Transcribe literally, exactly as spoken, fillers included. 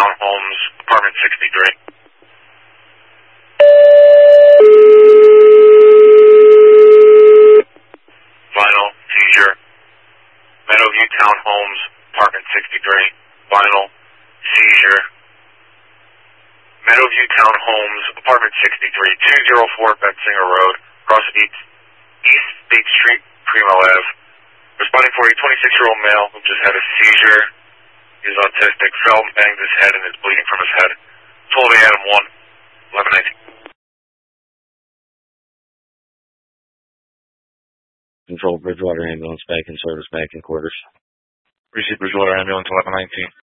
Townhomes, apartment sixty-three. Vinyl, seizure. Meadowview Townhomes, apartment sixty-three. Vinyl, seizure. Meadowview Townhomes, apartment sixty-three, two oh four Betzinger Road, across East, East State Street, Primo Ave. Responding for a twenty-six-year-old male who just had a seizure. He's autistic, fell and banged his head and is bleeding from his head. twelve A Adam one, eleven nineteen. Control Bridgewater Ambulance back in service, back in quarters. Receive Bridgewater Ambulance eleven nineteen.